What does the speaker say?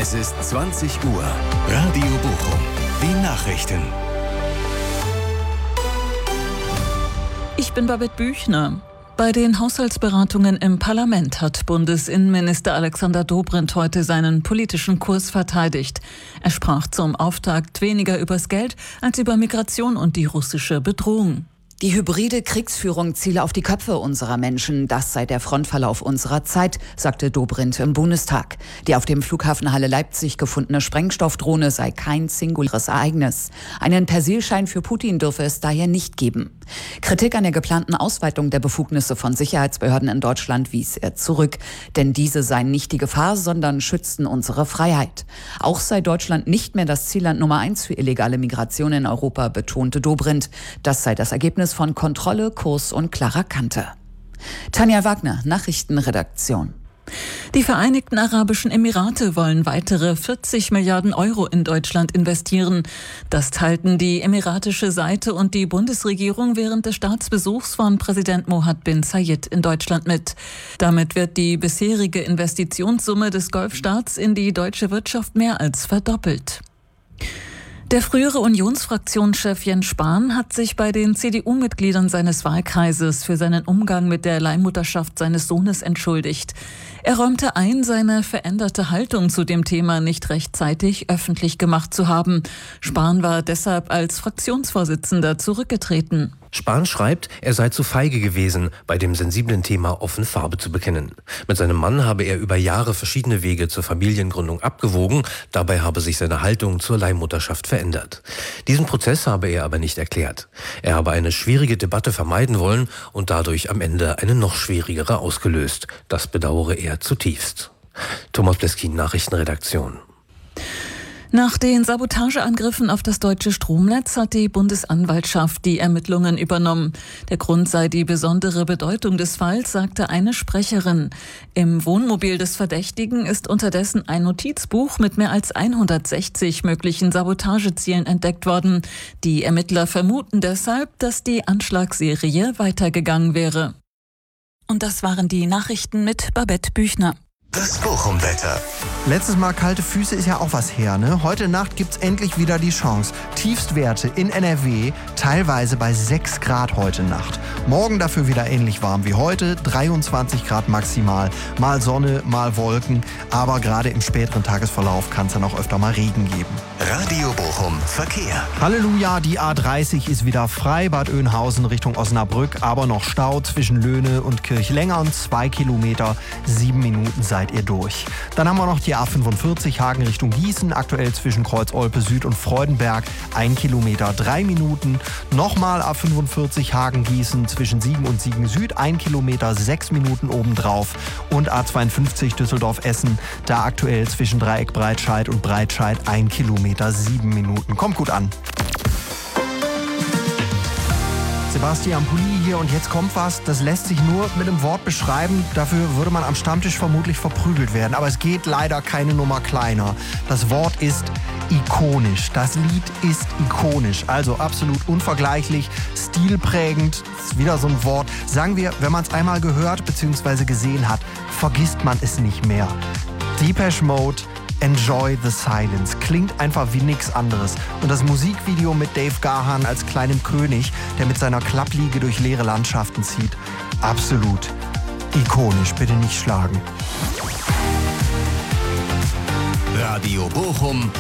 Es ist 20 Uhr. Radio Bochum. Die Nachrichten. Ich bin Babette Büchner. Bei den Haushaltsberatungen im Parlament hat Bundesinnenminister Alexander Dobrindt heute seinen politischen Kurs verteidigt. Er sprach zum Auftakt weniger übers Geld als über Migration und die russische Bedrohung. Die hybride Kriegsführung ziele auf die Köpfe unserer Menschen. Das sei der Frontverlauf unserer Zeit, sagte Dobrindt im Bundestag. Die auf dem Flughafen Halle Leipzig gefundene Sprengstoffdrohne sei kein singuläres Ereignis. Einen Persilschein für Putin dürfe es daher nicht geben. Kritik an der geplanten Ausweitung der Befugnisse von Sicherheitsbehörden in Deutschland wies er zurück. Denn diese seien nicht die Gefahr, sondern schützten unsere Freiheit. Auch sei Deutschland nicht mehr das Zielland Nummer 1 für illegale Migration in Europa, betonte Dobrindt. Das sei das Ergebnis von Kontrolle, Kurs und klarer Kante. Tanja Wagner, Nachrichtenredaktion. Die Vereinigten Arabischen Emirate wollen weitere 40 Milliarden Euro in Deutschland investieren. Das teilten die emiratische Seite und die Bundesregierung während des Staatsbesuchs von Präsident Mohammed bin Zayed in Deutschland mit. Damit wird die bisherige Investitionssumme des Golfstaats in die deutsche Wirtschaft mehr als verdoppelt. Der frühere Unionsfraktionschef Jens Spahn hat sich bei den CDU-Mitgliedern seines Wahlkreises für seinen Umgang mit der Leihmutterschaft seines Sohnes entschuldigt. Er räumte ein, seine veränderte Haltung zu dem Thema nicht rechtzeitig öffentlich gemacht zu haben. Spahn war deshalb als Fraktionsvorsitzender zurückgetreten. Spahn schreibt, er sei zu feige gewesen, bei dem sensiblen Thema offen Farbe zu bekennen. Mit seinem Mann habe er über Jahre verschiedene Wege zur Familiengründung abgewogen. Dabei habe sich seine Haltung zur Leihmutterschaft verändert. Diesen Prozess habe er aber nicht erklärt. Er habe eine schwierige Debatte vermeiden wollen und dadurch am Ende eine noch schwierigere ausgelöst. Das bedauere er zutiefst. Thomas Bleskin, Nachrichtenredaktion. Nach den Sabotageangriffen auf das deutsche Stromnetz hat die Bundesanwaltschaft die Ermittlungen übernommen. Der Grund sei die besondere Bedeutung des Falls, sagte eine Sprecherin. Im Wohnmobil des Verdächtigen ist unterdessen ein Notizbuch mit mehr als 160 möglichen Sabotagezielen entdeckt worden. Die Ermittler vermuten deshalb, dass die Anschlagsserie weitergegangen wäre. Und das waren die Nachrichten mit Babette Büchner. Das Bochum-Wetter. Letztes Mal kalte Füße ist ja auch was her, ne? Heute Nacht gibt's endlich wieder die Chance. Tiefstwerte in NRW, teilweise bei 6 Grad heute Nacht. Morgen dafür wieder ähnlich warm wie heute, 23 Grad maximal. Mal Sonne, mal Wolken, aber gerade im späteren Tagesverlauf kann es dann auch öfter mal Regen geben. Radio Bochum Verkehr. Halleluja, die A30 ist wieder frei, Bad Oeynhausen Richtung Osnabrück, aber noch Stau zwischen Löhne und Kirchlengern, 2 Kilometer, 7 Minuten seid ihr durch. Dann haben wir noch die A45 Hagen Richtung Gießen, aktuell zwischen Kreuz-Olpe Süd und Freudenberg, 1 Kilometer, 3 Minuten. Nochmal A45 Hagen Gießen zwischen Siegen und Siegen Süd, 1 Kilometer, 6 Minuten obendrauf. Und A52 Düsseldorf Essen, da aktuell zwischen Dreieck Breitscheid und Breitscheid, 1 Kilometer, 7 Minuten. Kommt gut an. Sebastian Pulli hier und jetzt kommt was, das lässt sich nur mit einem Wort beschreiben. Dafür würde man am Stammtisch vermutlich verprügelt werden. Aber es geht leider keine Nummer kleiner. Das Wort ist ikonisch. Das Lied ist ikonisch. Also absolut unvergleichlich, stilprägend. Das ist wieder so ein Wort. Sagen wir, wenn man es einmal gehört bzw. gesehen hat, vergisst man es nicht mehr. Depeche Mode, Enjoy the Silence. Klingt einfach wie nichts anderes. Und das Musikvideo mit Dave Gahan als kleinem König, der mit seiner Klappliege durch leere Landschaften zieht. Absolut ikonisch. Bitte nicht schlagen. Radio Bochum